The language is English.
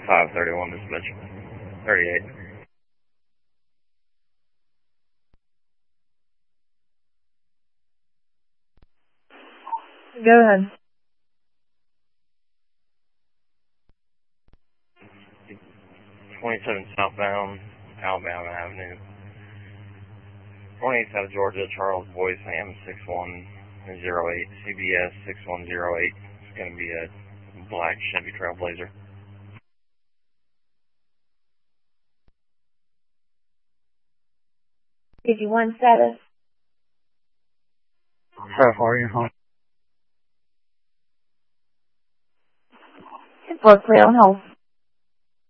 531 dispatch. 38. Go ahead. 27 southbound, Alabama Avenue. 28th out of Georgia, Charles Boys, Ham 6108, CBS 6108. It's going to be a black Chevy Trailblazer. 51 status. How far are you home? 4 clear on hold.